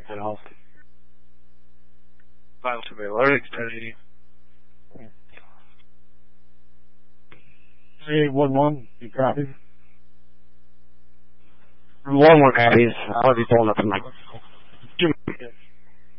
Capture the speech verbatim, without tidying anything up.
and I'll File to be alerted, steady. three eight one one, you copy? One more copies. I'll be pulling up the mic.